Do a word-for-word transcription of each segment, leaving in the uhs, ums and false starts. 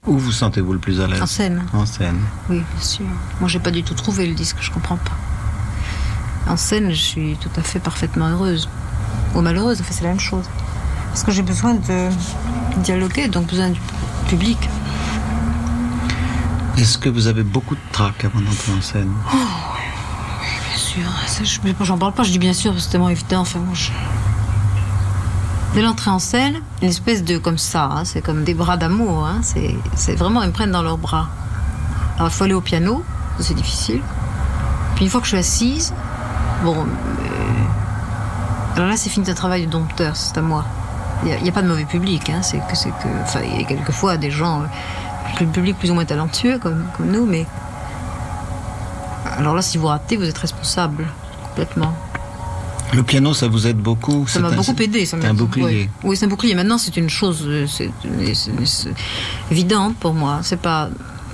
Où vous sentez-vous le plus à l'aise? En scène. En scène. Oui, bien sûr. Moi, j'ai pas du tout trouvé le disque, je comprends pas. En scène, je suis tout à fait parfaitement heureuse. Ou malheureuse, en fait, c'est la même chose. Parce que j'ai besoin de dialoguer, donc besoin du public. Est-ce que vous avez beaucoup de trac avant d'entrer en scène? Oh, oui, bien sûr. Ça, je, j'en parle pas, je dis bien sûr, parce que c'est tellement évident. Enfin, moi, je... Dès l'entrée en scène, une espèce de comme ça, hein, c'est comme des bras d'amour. Hein, c'est, c'est vraiment, ils me prennent dans leurs bras. Alors, il faut aller au piano, ça, c'est difficile. Puis une fois que je suis assise, bon, euh... alors là, c'est fini un travail de dompteur, c'est à moi. Il n'y a, a pas de mauvais public, hein, c'est que, c'est que, enfin, il y a quelquefois des gens, le public plus ou moins talentueux comme, comme nous, mais alors là, si vous ratez, vous êtes responsable complètement. Le piano, ça vous aide beaucoup? Ça m'a un, beaucoup aidé. Ça c'est un bouclier. Oui. oui, c'est un bouclier. Maintenant, c'est une chose c'est, c'est, c'est évidente pour moi. C'est pas.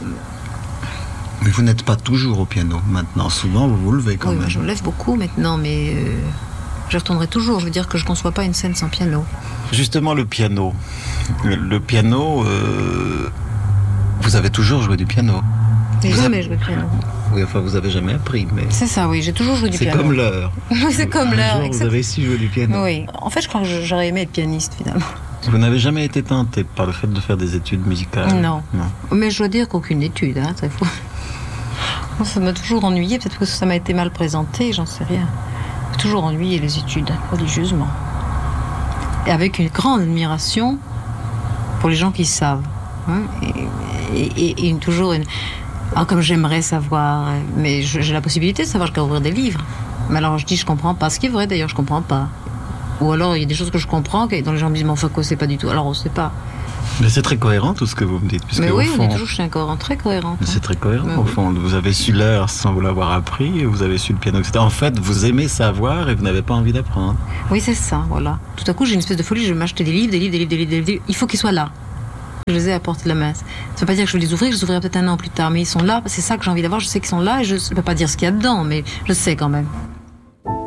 Mais vous n'êtes pas toujours au piano maintenant. Souvent, vous vous levez quand oui, même. Je me lève beaucoup maintenant, mais euh, je retournerai toujours. Je veux dire que je ne conçois pas une scène sans piano. Justement, le piano. Le piano, euh, vous avez toujours joué du piano. J'ai vous jamais avez... joué du piano. Oui, enfin, vous avez jamais appris, mais... C'est ça, oui, j'ai toujours joué du c'est piano. C'est comme l'heure. Oui, c'est comme Un l'heure. jour, vous avez su jouer du piano. Oui. En fait, je crois que j'aurais aimé être pianiste, finalement. Vous n'avez jamais été tenté par le fait de faire des études musicales? Non. non. Mais je dois dire qu'aucune étude, hein, ça faut... Ça m'a toujours ennuyé, peut-être que ça m'a été mal présenté, j'en sais rien. J'ai toujours ennuyé les études, religieusement. Et avec une grande admiration pour les gens qui savent. Hein, et, et, et, et toujours une... Ah, comme j'aimerais savoir, mais je, j'ai la possibilité de savoir jusqu'à ouvrir des livres. Mais alors je dis je comprends pas, ce qui est vrai d'ailleurs, je comprends pas. Ou alors il y a des choses que je comprends, dont les gens me disent mais enfin quoi, c'est pas du tout. Alors on sait pas. Mais c'est très cohérent tout ce que vous me dites. Puisque mais oui, au fond, on dit toujours que je suis un cohérent, très cohérent. Mais hein. c'est très cohérent mais au oui. fond. Vous avez su l'heure sans vous l'avoir appris, vous avez su le piano, et cetera. En fait, vous aimez savoir et vous n'avez pas envie d'apprendre. Oui, c'est ça, voilà. Tout à coup, j'ai une espèce de folie, je vais m'acheter des livres, des livres, des livres, des livres, des livres. Il faut qu'ils soient là. Je les ai à portée de la main. Ça ne veut pas dire que je vais les ouvrir, je les ouvrirai peut-être un an plus tard, mais ils sont là, c'est ça que j'ai envie d'avoir, je sais qu'ils sont là et je ne peux pas dire ce qu'il y a dedans, mais je sais quand même.